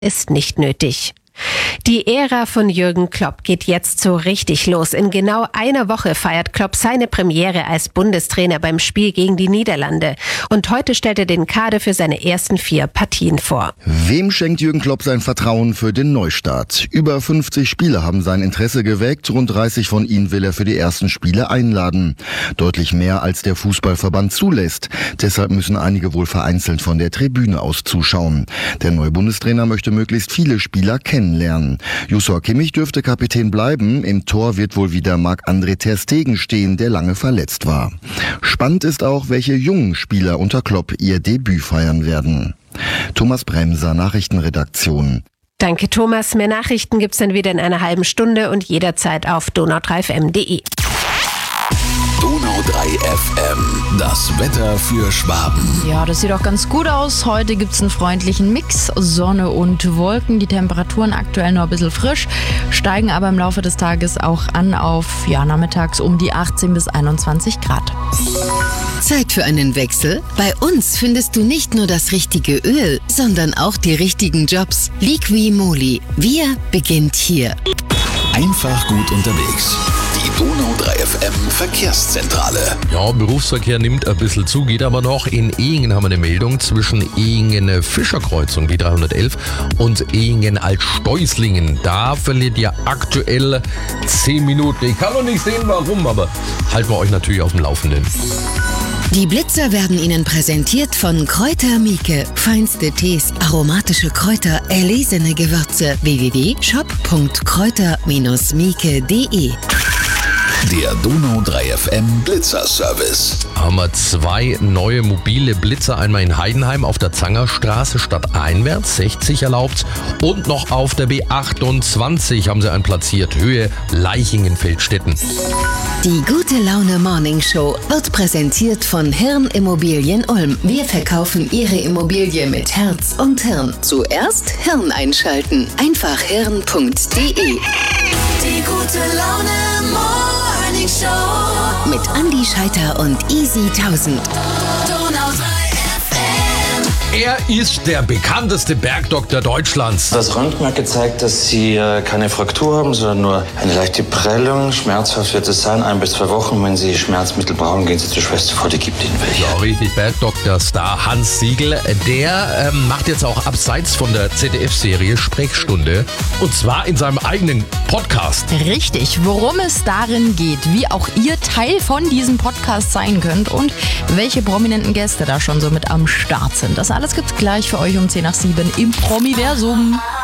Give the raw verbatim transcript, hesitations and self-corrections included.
ist nicht nötig. Die Ära von Jürgen Klopp geht jetzt so richtig los. In genau einer Woche feiert Klopp seine Premiere als Bundestrainer beim Spiel gegen die Niederlande. Und heute stellt er den Kader für seine ersten vier Partien vor. Wem schenkt Jürgen Klopp sein Vertrauen für den Neustart? Über fünfzig Spieler haben sein Interesse geweckt. Rund dreißig von ihnen will er für die ersten Spiele einladen. Deutlich mehr, als der Fußballverband zulässt. Deshalb müssen einige wohl vereinzelt von der Tribüne aus zuschauen. Der neue Bundestrainer möchte möglichst viele Spieler kennenlernen. Joshua Kimmich dürfte Kapitän bleiben. Im Tor wird wohl wieder Marc-André ter Stegen stehen, der lange verletzt war. Spannend ist auch, welche jungen Spieler unter Klopp ihr Debüt feiern werden. Thomas Bremser, Nachrichtenredaktion. Danke Thomas. Mehr Nachrichten gibt's dann wieder in einer halben Stunde und jederzeit auf donau drei f m punkt de. Donau drei F M, das Wetter für Schwaben. Ja, das sieht auch ganz gut aus. Heute gibt es einen freundlichen Mix, Sonne und Wolken. Die Temperaturen aktuell noch ein bisschen frisch, steigen aber im Laufe des Tages auch an auf ja, nachmittags um die achtzehn bis einundzwanzig Grad. Zeit für einen Wechsel? Bei uns findest du nicht nur das richtige Öl, sondern auch die richtigen Jobs. Liqui-Moly. Wir beginnt hier. Einfach gut unterwegs. Die Donau drei F M Verkehrszentrale. Ja, Berufsverkehr nimmt ein bisschen zu, geht aber noch. In Ehingen haben wir eine Meldung zwischen Ehingen-Fischerkreuzung, die dreihundertelf, und Ehingen-Altsteußlingen. Da verliert ihr aktuell zehn Minuten. Ich kann noch nicht sehen, warum, aber halten wir euch natürlich auf dem Laufenden. Die Blitzer werden Ihnen präsentiert von Kräuter Mieke. Feinste Tees, aromatische Kräuter, erlesene Gewürze. w w w punkt shop punkt kräuter Bindestrich mieke punkt de. Der Donau drei F M Blitzer-Service. Haben wir zwei neue mobile Blitzer, einmal in Heidenheim auf der Zangerstraße stadteinwärts, sechzig erlaubt, und noch auf der B achtundzwanzig haben sie einen platziert, Höhe Leichingen-Feldstetten. Die Gute Laune Morning Show wird präsentiert von Hirn Immobilien Ulm. Wir verkaufen Ihre Immobilie mit Herz und Hirn. Zuerst Hirn einschalten. Einfach hirn punkt de. Die Gute Laune Morning Show mit Andi Scheiter und Easy tausend. Donau drei F M. Er ist der bekannteste Bergdoktor Deutschlands. Das Röntgen hat gezeigt, dass Sie äh, keine Fraktur haben, sondern nur eine leichte Prellung. Schmerzhaft wird es sein, ein bis zwei Wochen. Wenn Sie Schmerzmittel brauchen, gehen Sie zur Schwester vor, die gibt Ihnen welche. Ja, richtig, Bergdoktor-Star Hans Siegel, der ähm, macht jetzt auch abseits von der Z D F-Serie Sprechstunde, und zwar in seinem eigenen Podcast. Richtig, worum es darin geht, wie auch ihr Teil von diesem Podcast sein könnt und welche prominenten Gäste da schon so mit am Start sind. Das alles gibt's gleich für euch um zehn nach sieben im Promiversum.